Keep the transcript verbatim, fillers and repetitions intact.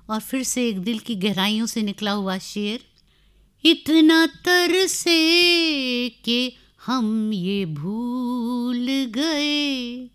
और फिर से एक दिल की गहराइयों से निकला हुआ शेर। इतना तरसे कि हम ये भूल गए